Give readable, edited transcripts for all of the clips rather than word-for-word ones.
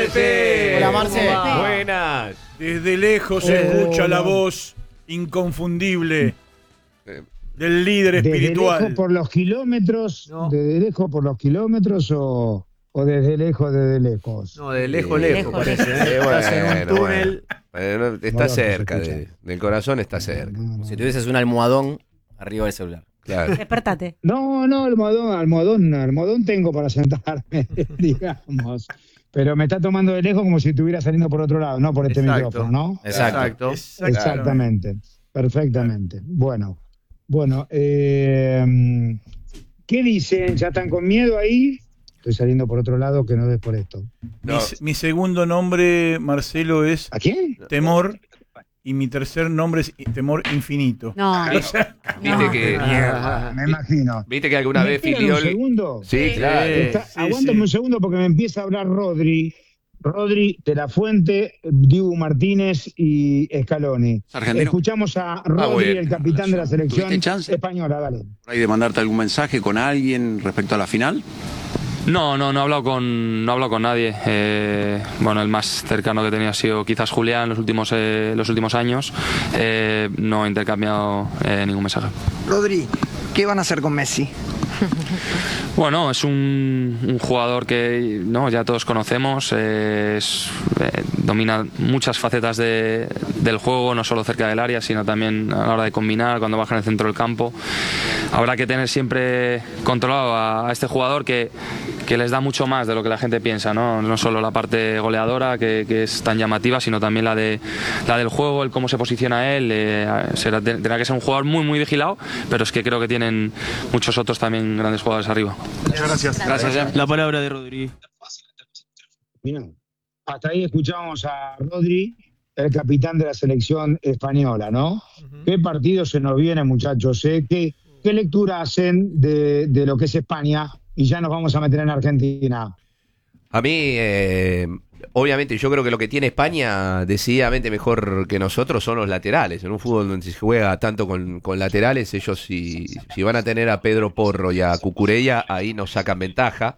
Pepe. Hola, Marce. Buenas. Desde lejos se escucha la voz inconfundible del líder espiritual. ¿Desde lejos por los kilómetros? No. ¿Desde lejos por los kilómetros o desde lejos desde lejos? No, de lejos, lejos, parece. Estás en un túnel. Bueno, está Bueno, cerca, se escucha. del corazón está cerca. No. Si tuvieses un almohadón arriba del celular. Claro. Despertate. No, almohadón tengo para sentarme, digamos. Pero me está tomando de lejos como si estuviera saliendo por otro lado, no por este Exacto. micrófono, ¿no? Exacto. Exactamente, perfectamente. Bueno, ¿qué dicen? ¿Ya están con miedo ahí? Estoy saliendo por otro lado, que no es por esto. No. Mi segundo nombre, Marcelo, es ¿A quién? Temor. Y mi tercer nombre es Temor Infinito. No. Viste que Me imagino. viste que alguna ¿Me vez esperan Filiol. un segundo? Sí, claro. Aguántame un segundo porque me empieza a hablar Rodri de la Fuente, Dibu Martínez y Scaloni. Argentino. Escuchamos a Rodri, bueno. el capitán de la selección ¿Tuviste chance? española, dale. ¿Hay de mandarte algún mensaje con alguien respecto a la final? No he hablado con nadie. Bueno, el más cercano que tenía ha sido quizás Julián los últimos años. No he intercambiado ningún mensaje. Rodri, ¿qué van a hacer con Messi? Bueno, es un jugador que ya todos conocemos, domina muchas facetas del juego, no solo cerca del área, sino también a la hora de combinar, cuando baja en el centro del campo. Habrá que tener siempre controlado a este jugador que les da mucho más de lo que la gente piensa, no solo la parte goleadora que es tan llamativa, sino también la del juego, el cómo se posiciona él. Tendrá que ser un jugador muy muy vigilado, pero es que creo que tienen muchos otros también grandes jugadores arriba. Gracias. La palabra de Rodri. Mira, hasta ahí escuchamos a Rodri, el capitán de la selección española, ¿no? ¿Qué partido se nos viene, muchachos? ¿Qué lectura hacen de lo que es España? Y ya nos vamos a meter en Argentina. A mí, obviamente, yo creo que lo que tiene España decididamente mejor que nosotros son los laterales. En un fútbol donde se juega tanto con laterales, ellos si van a tener a Pedro Porro y a Cucurella, ahí nos sacan ventaja.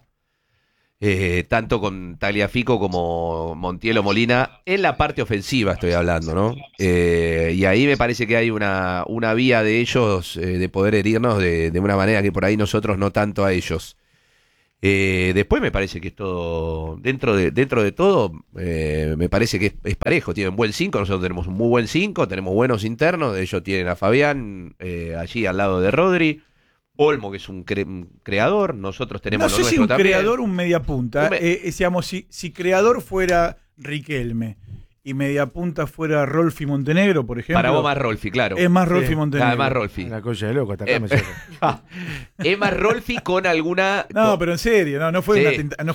Tanto con Tagliafico como Montiel o Molina, en la parte ofensiva estoy hablando, ¿no? Y ahí me parece que hay una vía de ellos de poder herirnos de una manera que por ahí nosotros no tanto a ellos. Después me parece que es todo, dentro de todo, me parece que es parejo. Tienen buen 5, nosotros tenemos un muy buen 5, tenemos buenos internos, ellos tienen a Fabián allí al lado de Rodri, Olmo, que es un creador, nosotros tenemos No lo sé si nuestro un también. creador o un mediapunta. Digamos, si creador fuera Riquelme y mediapunta fuera Rolfi Montenegro, por ejemplo. Para vos más Rolfi, claro. Es más Rolfi Montenegro. Más Rolfi. Una cosa de loco, hasta acá me Es más Rolfi con alguna... No, pero en serio, no fue Sí. una